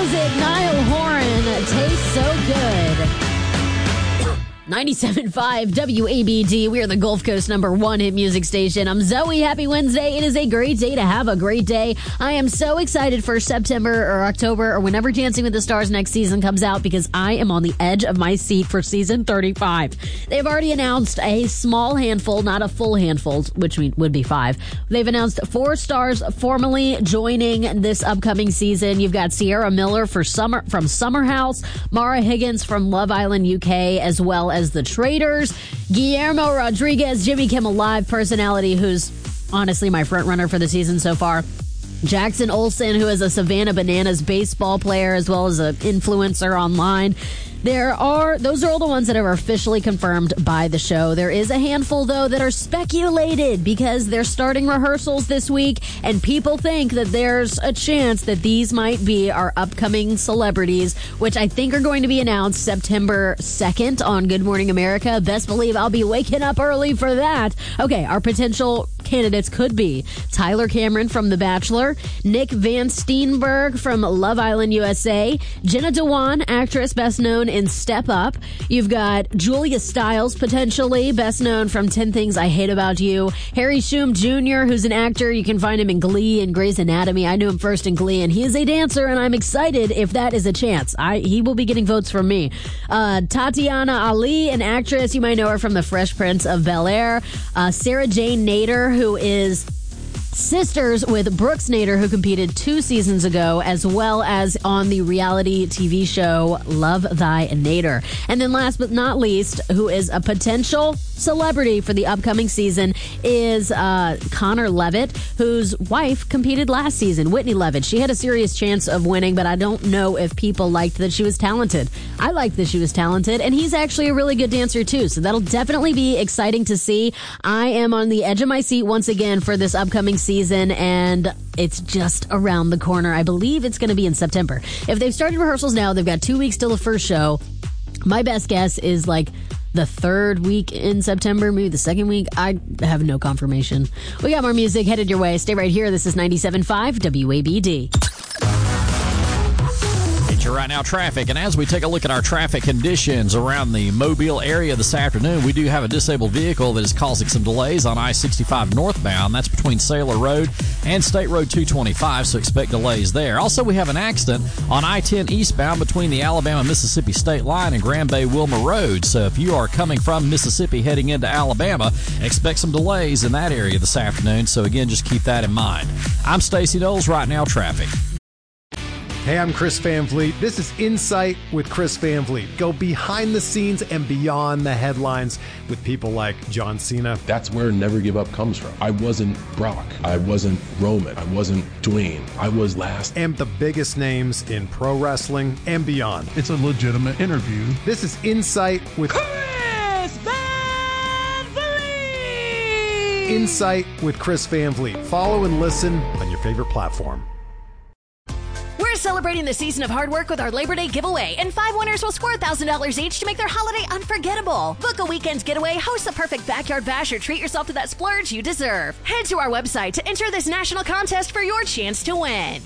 music, Niall Horan, tastes so good. 97.5 WABD. We are the Gulf Coast #1 hit music station. I'm Zoe. Happy Wednesday. It is a great day to have a great day. I am so excited for September or October or whenever Dancing with the Stars next season comes out because I am on the edge of my seat for season 35. They've already announced a small handful, not a full handful, which would be 5. They've announced 4 stars formally joining this upcoming season. You've got Sierra Miller from Summer House, Mara Higgins from Love Island UK, as well as The Traitors, Guillermo Rodriguez, Jimmy Kimmel Live personality, who's honestly my front runner for the season so far, Jackson Olsen, who is a Savannah Bananas baseball player as well as an influencer online. Those are all the ones that are officially confirmed by the show. There is a handful, though, that are speculated because they're starting rehearsals this week, and people think that there's a chance that these might be our upcoming celebrities, which I think are going to be announced September 2nd on Good Morning America. Best believe I'll be waking up early for that. Okay, our potential candidates could be Tyler Cameron from The Bachelor, Nick Van Steenberg from Love Island USA, Jenna Dewan, actress best known in Step Up. You've got Julia Stiles, potentially best known from 10 Things I Hate About You, Harry Shum Jr., who's an actor. You can find him in Glee and Grey's Anatomy. I knew him first in Glee, and he is a dancer, and I'm excited if that is a chance. He will be getting votes from me. Tatiana Ali, an actress. You might know her from The Fresh Prince of Bel-Air. Sarah Jane Nader, who is sisters with Brooks Nader, who competed 2 seasons ago, as well as on the reality TV show Love Thy Nader. And then last but not least, who is a potential celebrity for the upcoming season, is Connor Levitt, whose wife competed last season, Whitney Levitt. She had a serious chance of winning, but I don't know if people liked that she was talented. I liked that she was talented, and he's actually a really good dancer too, so that'll definitely be exciting to see. I am on the edge of my seat once again for this upcoming season, and it's just around the corner. I believe it's going to be in September. If they've started rehearsals now, they've got 2 weeks till the first show. My best guess is like the 3rd week in September, maybe the 2nd week. I have no confirmation. We got more music headed your way. Stay right here. This is 97.5 WABD. Right now, traffic. And as we take a look at our traffic conditions around the Mobile area this afternoon, we do have a disabled vehicle that is causing some delays on I-65 northbound. That's between Sailor Road and State Road 225, so expect delays there. Also, we have an accident on I-10 eastbound between the Alabama-Mississippi state line and Grand Bay-Wilmer Road. So if you are coming from Mississippi heading into Alabama, expect some delays in that area this afternoon. So again, just keep that in mind. I'm Stacey Knowles. Right now, traffic. Hey, I'm Chris Van Vliet. This is Insight with Chris Van Vliet. Go behind the scenes and beyond the headlines with people like John Cena. That's where Never Give Up comes from. I wasn't Brock. I wasn't Roman. I wasn't Dwayne. I was last. And the biggest names in pro wrestling and beyond. It's a legitimate interview. This is Insight with Chris Van Vliet. Insight with Chris Van Vliet. Follow and listen on your favorite platform. We're celebrating the season of hard work with our Labor Day giveaway, and 5 winners will score $1,000 each to make their holiday unforgettable. Book a weekend's getaway, host a perfect backyard bash, or treat yourself to that splurge you deserve. Head to our website to enter this national contest for your chance to win.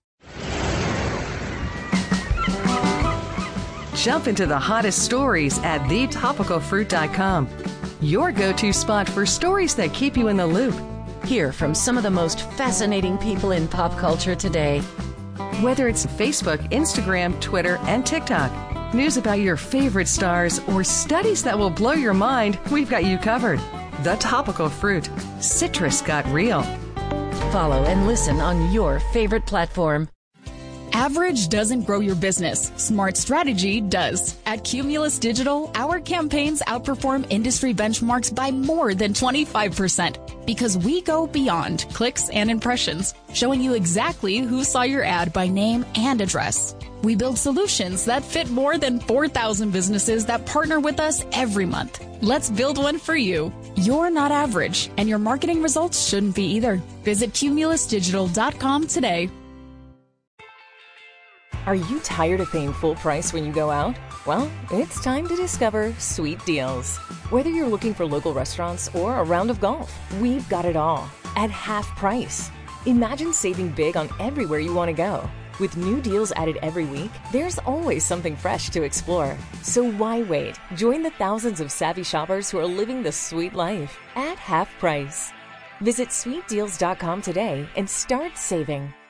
Jump into the hottest stories at thetopicalfruit.com. Your go-to spot for stories that keep you in the loop. Hear from some of the most fascinating people in pop culture today. Whether it's Facebook, Instagram, Twitter, and TikTok, news about your favorite stars, or studies that will blow your mind, we've got you covered. The Topical Fruit. Citrus got real. Follow and listen on your favorite platform. Average doesn't grow your business. Smart strategy does. At Cumulus Digital, our campaigns outperform industry benchmarks by more than 25% because we go beyond clicks and impressions, showing you exactly who saw your ad by name and address. We build solutions that fit more than 4,000 businesses that partner with us every month. Let's build one for you. You're not average, and your marketing results shouldn't be either. Visit cumulusdigital.com today. Are you tired of paying full price when you go out? Well, it's time to discover Sweet Deals. Whether you're looking for local restaurants or a round of golf, we've got it all at half price. Imagine saving big on everywhere you want to go. With new deals added every week, there's always something fresh to explore. So why wait? Join the thousands of savvy shoppers who are living the sweet life at half price. Visit sweetdeals.com today and start saving.